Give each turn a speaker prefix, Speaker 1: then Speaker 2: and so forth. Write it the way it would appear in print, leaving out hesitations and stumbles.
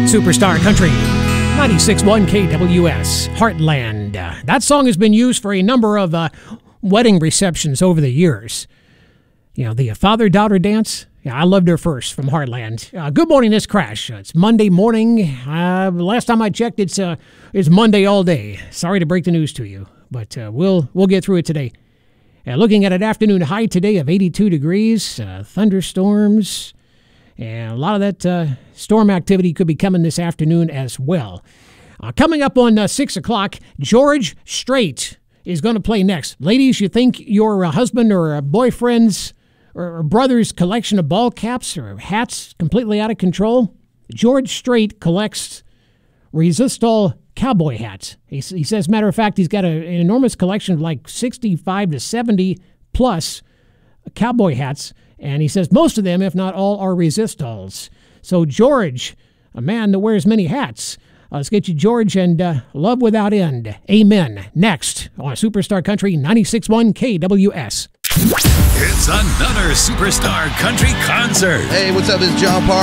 Speaker 1: Superstar Country, 96.1 KWS, Heartland. That song has been used for a number of wedding receptions over the years. You know, the father-daughter dance. Yeah, I loved her first from Heartland. Good morning, this Crash. It's Monday morning. Last time I checked, it's Monday all day. Sorry to break the news to you, but we'll get through it today. Looking at an afternoon high today of 82 degrees, thunderstorms, and a lot of that storm activity could be coming this afternoon as well. Coming up on 6 o'clock, George Strait is going to play next. Ladies, you think your husband or boyfriend's or brother's collection of ball caps or hats completely out of control? George Strait collects Resistol cowboy hats. He says, matter of fact, he's got an enormous collection of like 65 to 70 plus cowboy hats, and he says most of them, if not all, are Resistols. So George, a man that wears many hats, let's get you George and Love Without End. Amen. Next on Superstar Country 96.1 KWS.
Speaker 2: It's another Superstar Country concert.
Speaker 3: Hey, what's up? It's John Parr.